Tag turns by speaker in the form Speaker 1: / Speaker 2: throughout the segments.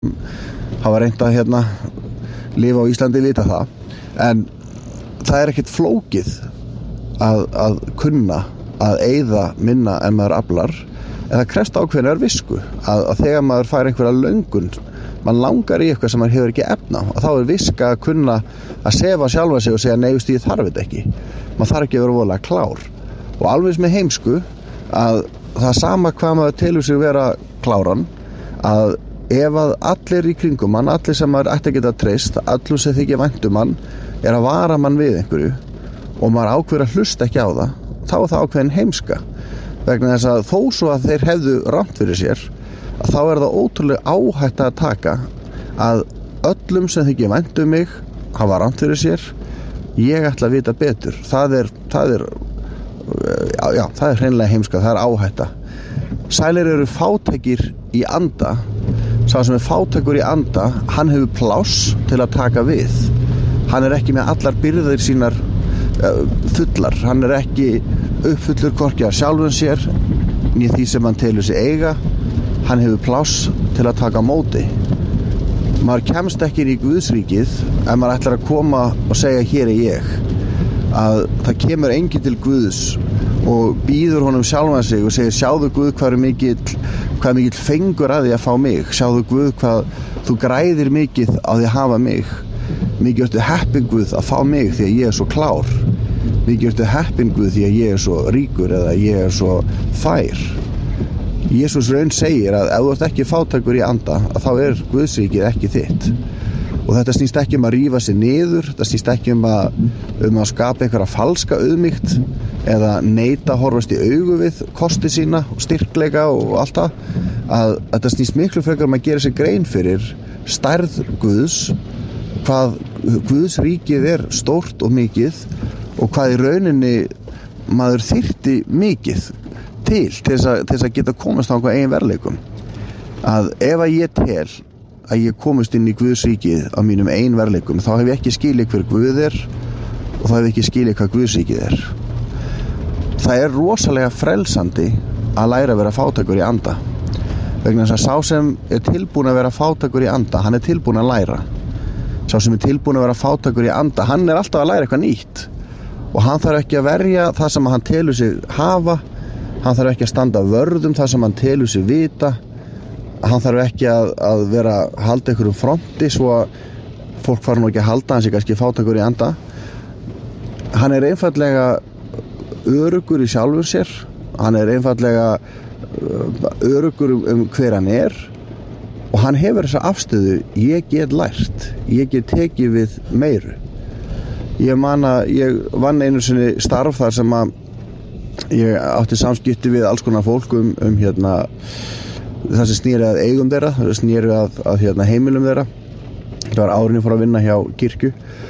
Speaker 1: hafa reynt að lifa á Íslandi vita það, en það ekkert flókið að kunna að eyða minna en maður aflar, en það krefst ákveðnar visku að þegar maður fær einhverja löngun, mann langar í eitthvað sem maður hefur ekki efna, og þá viska að kunna að sefa sjálfa sig og segja nei, ég þarf þetta ekki, maður þarf ekki að vera voðalega klár. Og alveg með heimsku að það sama hvað maður telur sig vera kláran, að ef að allir í kringum mann, allir sem maður ætti að geta treyst, allir sem þykja vænt mann, að vara mann við einhverju og maður ákveður að hlusta ekki á það, þá það ákveðin heimska. Vegna þess að þó svo að þeir hefðu rangt fyrir sér, að þá það ótrúlega áhætta að taka að öllum sem þykja vænt mig hafa rangt fyrir sér, ég ætla að vita betur. Það er hreinlega heimska, það áhætta. Sælir eru fátækir í anda. Sá sem fátækur í anda, hann hefur pláss til að taka við. Hann ekki með allar byrðir sínar fullar. Hann ekki uppfullur hvorki af sjálfum sér, né því sem hann telur sig eiga. Hann hefur pláss til að taka á móti. Maður kemst ekki í Guðsríkið ef maður ætlar að koma og segja hér ég. Að það kemur enginn til Guðs og býður honum sjálfan sig og segir sjáðu Guð hvað mikill fengur að því að fá mig, sjáðu Guð hvað þú græðir mikið á því að hafa mig, mikið ertu heppinn Guð að fá mig því að ég svo klár, mikið ertu heppinn Guð því að ég svo ríkur eða ég svo fær. Jesús raun segir að ef þú ert ekki fátækur í anda, að þá Guðsríkið ekki þitt. Og þetta snýst ekki að rífa sig niður, þetta snýst ekki að skapa einhverja falska auðmýkt eða neita að horfast í augu við kosti sína og styrkleika og allt það. Að þetta snýst miklu frekar að gera sér grein fyrir stærð Guðs, hvað Guðs ríkið stórt og mikið og hvað í rauninni maður þyrfti mikið til þess að geta komast á einhver eigin verðleikum. Að ef að ég tel að ég komist inn í Guðs ríkið á mínum eigin verðleikum, þá hef ég ekki skilið hver Guð og þá hef ég ekki skilið hvað Guðs ríkið Það rosalega frelsandi að læra að vera fátækur í anda. Vegna þess að sá sem tilbúin að vera fátækur í anda, hann tilbúin að læra. Sá sem tilbúin að vera fátækur í anda, hann alltaf að læra eitthvað nýtt. Og hann þarf ekki að verja það sem hann telur sig hafa, hann þarf ekki að standa vörðum það sem hann telur sig vita, hann þarf ekki að vera að halda einhverjum fronti svo að fólk fara nú ekki að halda hann sig kannski fátækur í anda. Hann einfaldlega öruggur í sjálfur sér, hann einfaldlega öruggur hver hann og hann hefur þessa afstöðu, ég get lært, ég get tekið við meiru. Ég man að ég vann einu sinni starf þar sem að ég átti samskipti við alls konar fólk það sem snýri að eigum þeirra, það snýri að heimilum þeirra. Það var árin ég fór að vinna hjá kirkju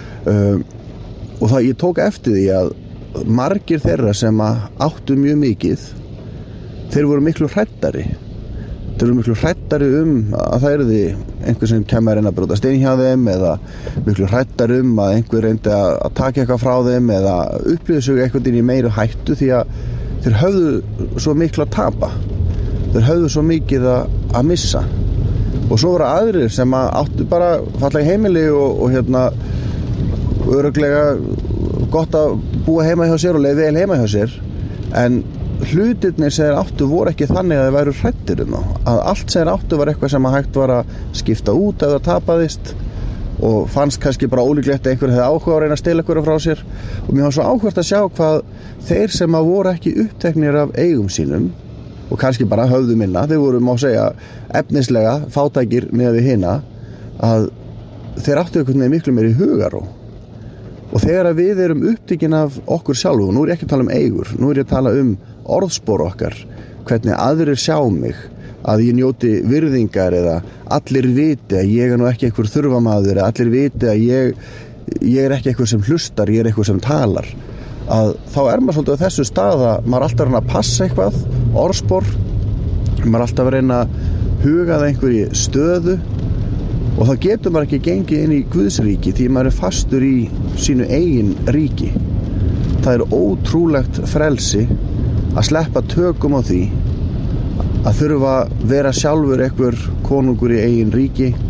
Speaker 1: og ég tók eftir því að margir þeirra sem áttu mjög mikið, þeir voru miklu hræddari. Þeir voru miklu hræddari að það yrði einhver sem kemur að reyna að brjóta stein hjá þeim eða miklu hræddari að einhver reyndi að taka eitthvað frá þeim eða upplýðu sig eitthvað inn í meiri hættu því að þeir höfðu svo miklu að tapa. Þeir höfðu svo mikið að missa. Og svo voru aðrir sem áttu bara fallega heimili og örugglega gott að búa heima hjá sér og lifa vel heima hjá sér, en hlutirnir sem þeir áttu voru ekki þannig að þeir væru hræddir þá. Að allt sem þeir áttu var eitthvað sem hægt var að skipta út ef það tapaðist og fannst kannski bara ólíklegt að einhver hefði áhuga að reyna að stela einhverju frá sér. Og mér var svo áhugavert að sjá hvað þeir sem voru ekki uppteknir af eigum sínum og kannski bara höfðu minna, þeir voru má segja efnislega fátækir með við hina, að þeir áttu einhvern veginn miklu meiri hugarró. Og þegar við erum upptekin af okkur sjálfu, og nú ég ekki að tala eigur, nú ég að tala orðspor okkar, hvernig aðrir sjá mig, að ég njóti virðingar eða allir viti að ég nú ekki einhver þurfamaður eða allir viti að ég ekki einhver sem hlustar, ég einhver sem talar, að þá maður svolítið á þessu stað að maður alltaf reyna að passa eitthvað, orðspor, maður alltaf reyna að huga það einhverju stöðu og þá getur maður ekki gengið inn í Guðsríki því maður fastur í sínu eigin ríki. Það ótrúlegt frelsi að sleppa tökum á því að þurfa vera sjálfur einhver konungur í eigin ríki